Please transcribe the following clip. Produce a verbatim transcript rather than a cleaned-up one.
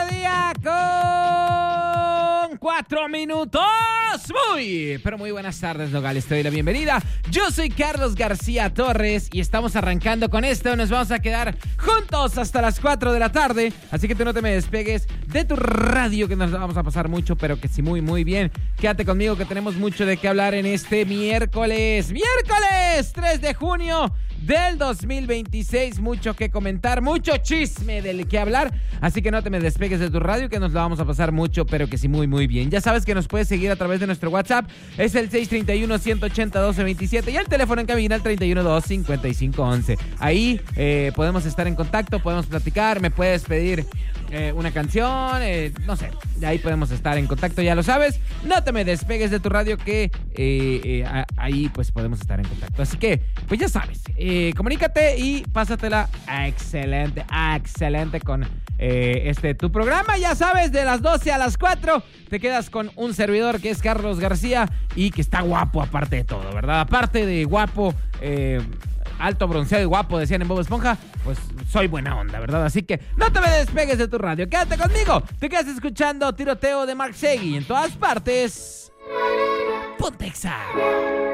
mediodía con cuatro minutos. Muy, pero muy buenas tardes, Nogales. Te doy la bienvenida. Yo soy Carlos García Torres y estamos arrancando con esto. Nos vamos a quedar juntos hasta las cuatro de la tarde. Así que tú no te me despegues de tu radio, que nos vamos a pasar mucho, pero que sí, muy, muy bien. Quédate conmigo que tenemos mucho de qué hablar en este miércoles. Miércoles tres de junio del dos mil veintiséis, mucho que comentar, mucho chisme del que hablar, así que no te me despegues de tu radio, que nos lo vamos a pasar mucho, pero que sí, muy, muy bien. Ya sabes que nos puedes seguir a través de nuestro WhatsApp, es el seis tres uno, uno ocho cero, uno dos dos siete y el teléfono en cabina el treinta y uno dos, cincuenta y cinco once. Ahí eh, podemos estar en contacto, podemos platicar, me puedes pedir eh, una canción, eh, no sé, ahí podemos estar en contacto, ya lo sabes. No te me despegues de tu radio, que eh, eh, a, ahí pues podemos estar en contacto, así que pues ya sabes, eh, comunícate y pásatela a excelente, a excelente con eh, este tu programa. Ya sabes, de las doce a las cuatro te quedas con un servidor que es Carlos García y que está guapo aparte de todo, ¿verdad? Aparte de guapo, eh, alto, bronceado y guapo, decían en Bob Esponja, pues soy buena onda, ¿verdad? Así que no te me despegues de tu radio, quédate conmigo. Te quedas escuchando Tiroteo de Marc Segui en todas partes. Pontexa.